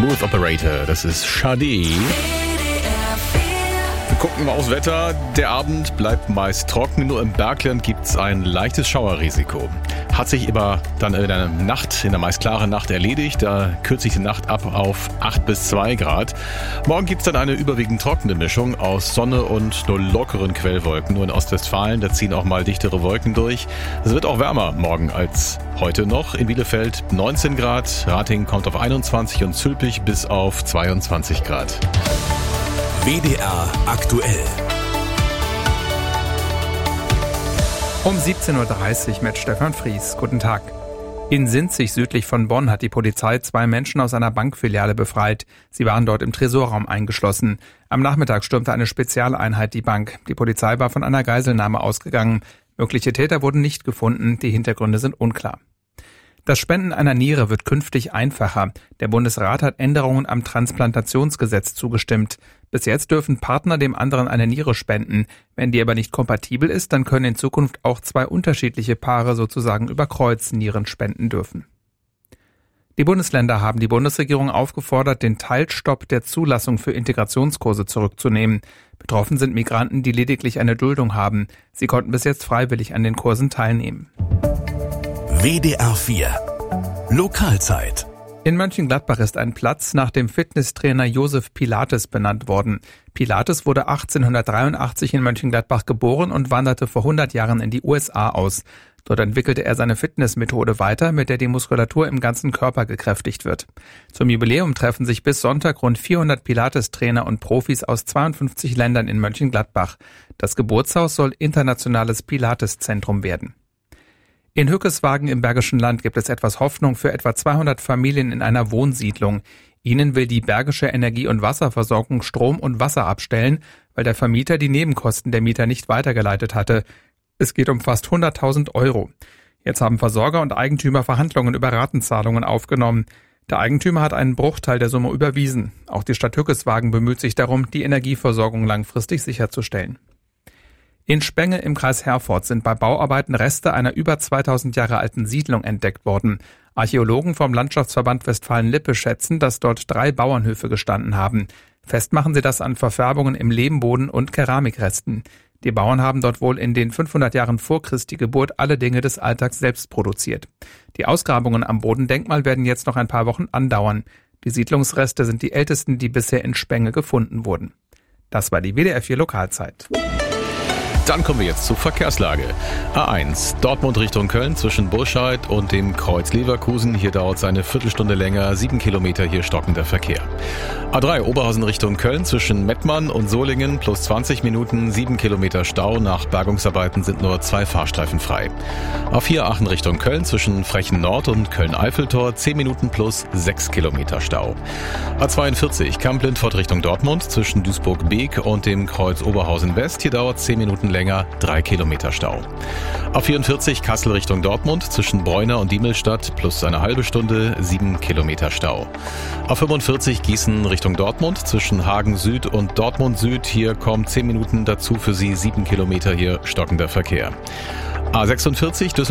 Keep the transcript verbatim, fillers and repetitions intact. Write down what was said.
Smooth Operator, das ist Sade. Wir gucken mal aufs Wetter. Der Abend bleibt meist trocken, nur im Bergland gibt es ein leichtes Schauerrisiko. Hat sich aber dann in der Nacht, in der meist klaren Nacht erledigt. Da kürzt sich die Nacht ab auf acht bis zwei Grad. Morgen gibt es dann eine überwiegend trockene Mischung aus Sonne und nur lockeren Quellwolken. Nur in Ostwestfalen, da ziehen auch mal dichtere Wolken durch. Es wird auch wärmer morgen als heute noch. In Bielefeld neunzehn Grad, Ratingen kommt auf einundzwanzig und Zülpich bis auf zweiundzwanzig Grad. W D R aktuell. Um siebzehn Uhr dreißig mit Stefan Fries. Guten Tag. In Sinzig südlich von Bonn hat die Polizei zwei Menschen aus einer Bankfiliale befreit. Sie waren dort im Tresorraum eingeschlossen. Am Nachmittag stürmte eine Spezialeinheit die Bank. Die Polizei war von einer Geiselnahme ausgegangen. Mögliche Täter wurden nicht gefunden. Die Hintergründe sind unklar. Das Spenden einer Niere wird künftig einfacher. Der Bundesrat hat Änderungen am Transplantationsgesetz zugestimmt. Bis jetzt dürfen Partner dem anderen eine Niere spenden. Wenn die aber nicht kompatibel ist, dann können in Zukunft auch zwei unterschiedliche Paare sozusagen über Kreuz Nieren spenden dürfen. Die Bundesländer haben die Bundesregierung aufgefordert, den Teilstopp der Zulassung für Integrationskurse zurückzunehmen. Betroffen sind Migranten, die lediglich eine Duldung haben. Sie konnten bis jetzt freiwillig an den Kursen teilnehmen. W D R vier Lokalzeit. In Mönchengladbach ist ein Platz nach dem Fitnesstrainer Josef Pilates benannt worden. Pilates wurde achtzehnhundertdreiundachtzig in Mönchengladbach geboren und wanderte vor hundert Jahren in die U S A aus. Dort entwickelte er seine Fitnessmethode weiter, mit der die Muskulatur im ganzen Körper gekräftigt wird. Zum Jubiläum treffen sich bis Sonntag rund vierhundert Pilates-Trainer und Profis aus zweiundfünfzig Ländern in Mönchengladbach. Das Geburtshaus soll internationales Pilates-Zentrum werden. In Hückeswagen im Bergischen Land gibt es etwas Hoffnung für etwa zweihundert Familien in einer Wohnsiedlung. Ihnen will die Bergische Energie- und Wasserversorgung Strom und Wasser abstellen, weil der Vermieter die Nebenkosten der Mieter nicht weitergeleitet hatte. Es geht um fast hunderttausend Euro. Jetzt haben Versorger und Eigentümer Verhandlungen über Ratenzahlungen aufgenommen. Der Eigentümer hat einen Bruchteil der Summe überwiesen. Auch die Stadt Hückeswagen bemüht sich darum, die Energieversorgung langfristig sicherzustellen. In Spenge im Kreis Herford sind bei Bauarbeiten Reste einer über zweitausend Jahre alten Siedlung entdeckt worden. Archäologen vom Landschaftsverband Westfalen-Lippe schätzen, dass dort drei Bauernhöfe gestanden haben. Festmachen sie das an Verfärbungen im Lehmboden und Keramikresten. Die Bauern haben dort wohl in den fünfhundert Jahren vor Christi Geburt alle Dinge des Alltags selbst produziert. Die Ausgrabungen am Bodendenkmal werden jetzt noch ein paar Wochen andauern. Die Siedlungsreste sind die ältesten, die bisher in Spenge gefunden wurden. Das war die W D R vier Lokalzeit. Dann kommen wir jetzt zur Verkehrslage. A eins, Dortmund Richtung Köln zwischen Burscheid und dem Kreuz Leverkusen. Hier dauert es eine Viertelstunde länger, sieben Kilometer hier stockender Verkehr. A drei, Oberhausen Richtung Köln zwischen Mettmann und Solingen plus zwanzig Minuten, sieben Kilometer Stau. Nach Bergungsarbeiten sind nur zwei Fahrstreifen frei. A vier, Aachen Richtung Köln zwischen Frechen Nord und Köln-Eiffeltor, zehn Minuten plus sechs Kilometer Stau. A zweiundvierzig, Kamp-Lindfort Richtung Dortmund zwischen Duisburg-Beek und dem Kreuz Oberhausen West. Hier dauert es zehn Minuten länger, drei Kilometer Stau. A vierundvierzig, Kassel Richtung Dortmund zwischen Bräuner und Diemelstadt plus eine halbe Stunde, sieben Kilometer Stau. A fünfundvierzig, Gießen Richtung Dortmund zwischen Hagen Süd und Dortmund Süd. Hier kommen zehn Minuten dazu für Sie, sieben Kilometer hier stockender Verkehr. A sechsundvierzig, Düsseldorf